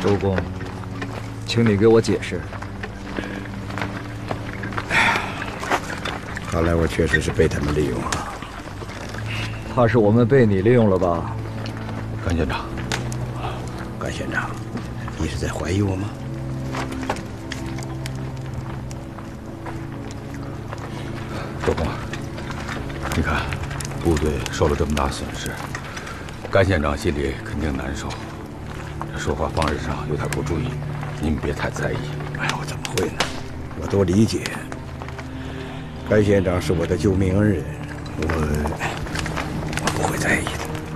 周公，请你给我解释。 看来我确实是被他们利用了。 怕是我们被你利用了吧？ 甘县长， 甘县长，你是在怀疑我吗？ 周公，你看，部队受了这么大损失，甘县长心里肯定难受。这说话方式上有点不注意，您别太在意。 哎，我怎么会呢？我都理解。甘县长是我的救命恩人，我不会在意的。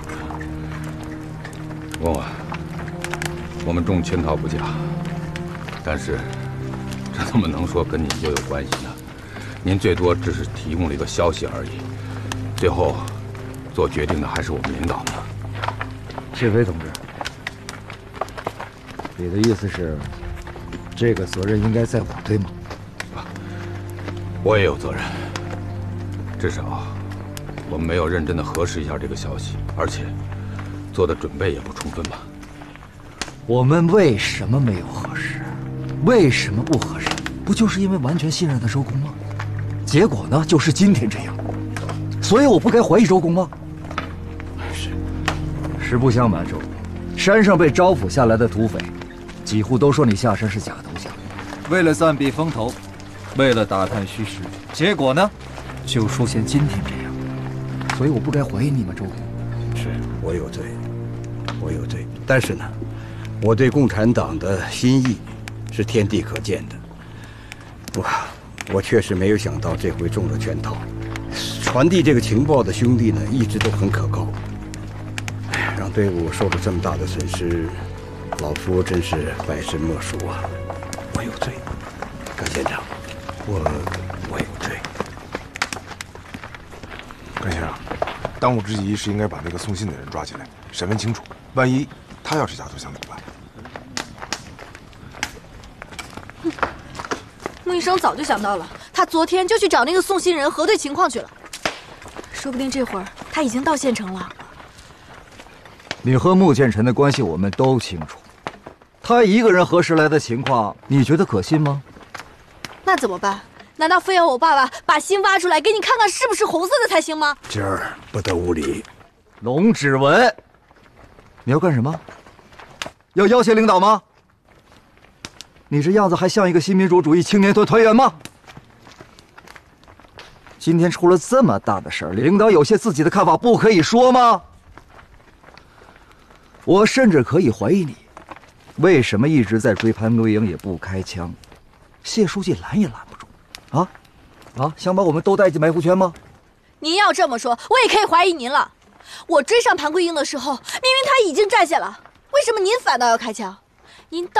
公啊，我们中圈套不假，但是这怎么能说跟您就有关系呢？您最多只是提供了一个消息而已，最后做决定的还是我们领导呢。 谢飞同志，你的意思是，这个责任应该在我对吗？ 我也有责任，至少我们没有认真的核实一下这个消息，而且做的准备也不充分吧？ 我们为什么没有核实？为什么不核实？不就是因为完全信任的周公吗？结果呢，就是今天这样，所以我不该怀疑周公吗？是。实不相瞒，周公，山上被招抚下来的土匪，几乎都说你下山是假投降，为了暂避风头，为了打探虚实，结果呢，就出现今天这样，所以我不该怀疑你们，周公。 是我有罪，我有罪，但是呢，我对共产党的心意是天地可见的。我确实没有想到这回中了圈套。传递这个情报的兄弟呢，一直都很可靠。让队伍受了这么大的损失，老夫真是百身莫属啊！我有罪，甘县长，我有罪。 甘先生，当务之急是应该把那个送信的人抓起来，审问清楚。万一他要是假投降怎么办？ 穆医生早就想到了，他昨天就去找那个送信人核对情况去了，说不定这会儿他已经到县城了。 你和穆建臣的关系我们都清楚，他一个人核实来的情况，你觉得可信吗？ 那怎么办？难道非要我爸爸把信挖出来给你看看是不是红色的才行吗？ 今儿不得无礼。 龙指纹，你要干什么？要要挟领导吗？你这样子还像一个新民主主义青年团团员吗？今天出了这么大的事儿，领导有些自己的看法不可以说吗？我甚至可以怀疑你，为什么一直在追潘桂英也不开枪？谢书记拦也拦不住，想把我们都带进埋伏圈吗？ 您要这么说，我也可以怀疑您了。我追上潘桂英的时候，明明她已经站下了，为什么您反倒要开枪？您到